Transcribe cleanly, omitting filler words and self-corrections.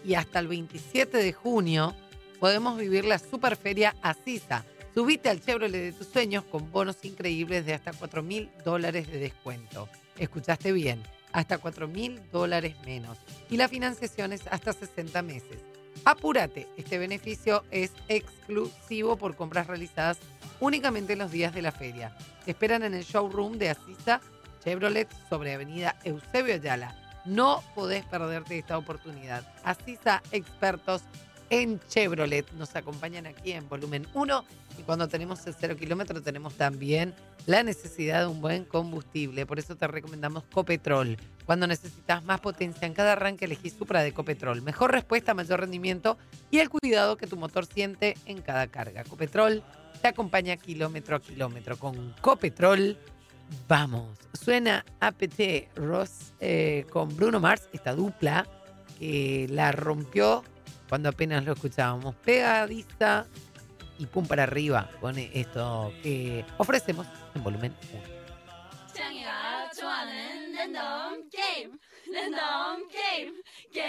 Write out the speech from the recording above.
y hasta el 27 de junio podemos vivir la Superferia Asisa. Subite al Chevrolet de tus sueños con bonos increíbles de hasta $4.000 de descuento. Escuchaste bien, hasta $4.000 menos. Y la financiación es hasta 60 meses. Apúrate, este beneficio es exclusivo por compras realizadas únicamente en los días de la feria. Te esperan en el showroom de Asisa Chevrolet sobre Avenida Eusebio Ayala. No podés perderte esta oportunidad. Asisa, expertos en Chevrolet. Nos acompañan aquí en Volumen 1 y cuando tenemos el 0 kilómetro tenemos también la necesidad de un buen combustible. Por eso te recomendamos Copetrol. Cuando necesitas más potencia en cada arranque, elegí Supra de Copetrol. Mejor respuesta, mayor rendimiento y el cuidado que tu motor siente en cada carga. Copetrol te acompaña kilómetro a kilómetro. Con Copetrol, vamos. Suena APT Ross con Bruno Mars, esta dupla que la rompió cuando apenas lo escuchábamos. Pegadiza y pum para arriba con esto que ofrecemos en Volumen 1. 창이가 좋아하는 랜덤 게임